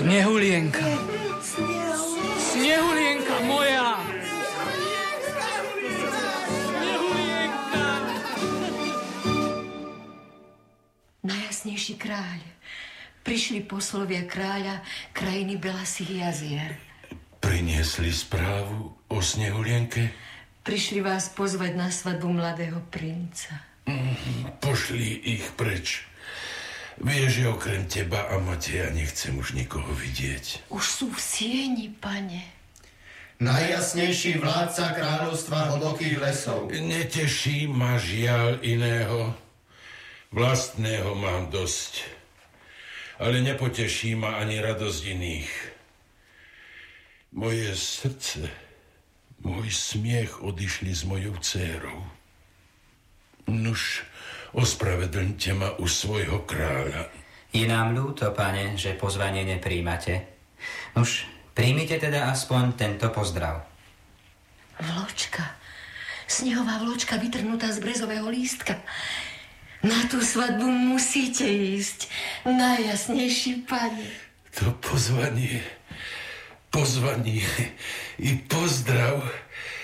Snehulienka. Snehulienka moja. Snehulienka. Najjasnejší kráľ. Prišli poslovia kráľa krajiny Belasých jazier. Priniesli správu o Snehulienke? Prišli vás pozvať na svadbu mladého princa. Pošli ich preč. Vieš, že okrem teba a Mateja nechcem už nikoho vidieť. Už sú v sieni, pane. Najjasnejší vládca kráľovstva hlbokých lesov. Neteší ma žiaľ iného. Vlastného mám dosť. Ale nepoteší ma ani radosť iných. Moje srdce, môj smiech odišli s mojou dcérou. Nuž, ospravedlňte ma u svojho kráľa. Je nám ľúto, pane, že pozvanie nepríjmate. Nuž, príjmite teda aspoň tento pozdrav. Vločka. Snehová vločka vytrhnutá z brezového lístka. Na tú svadbu musíte ísť, najjasnejší pane. To pozvanie i pozdrav